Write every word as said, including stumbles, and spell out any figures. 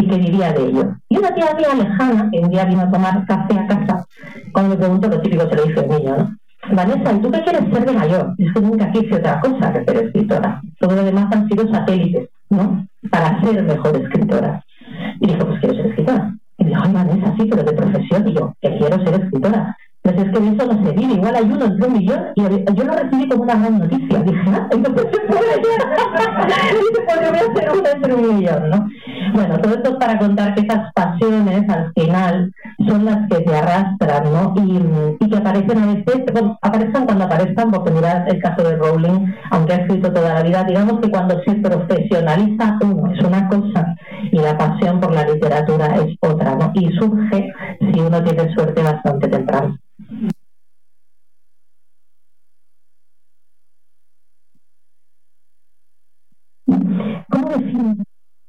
y que vivía de ello. Y una tía mía lejana, que un día vino a tomar café a casa, cuando me preguntó, lo típico se lo dice el niño, ¿no? Vanessa, ¿y tú qué quieres ser de mayor? Y es que nunca quise otra cosa que ser escritora. Todo lo demás han sido satélites, ¿no? Para ser mejor escritora. Y dijo, pues quiero ser escritora. Y me dijo, ay, Vanessa, sí, pero de profesión. Y yo, que quiero ser escritora. Pues es que de eso no se vive, igual hay uno entre un millón, y yo lo recibí como una gran noticia. Dije, ah, entonces se puede ser. Dice, pues yo voy a ser uno entre un millón, ¿no? Bueno, todo esto es para contar que esas pasiones, al final, son las que te arrastran, ¿no? Y, y que aparecen a veces, bueno, aparecen cuando aparezcan, porque mirad el caso de Rowling, aunque ha escrito toda la vida, digamos que cuando se profesionaliza uno es una cosa, y la pasión por la literatura es otra, ¿no? Y surge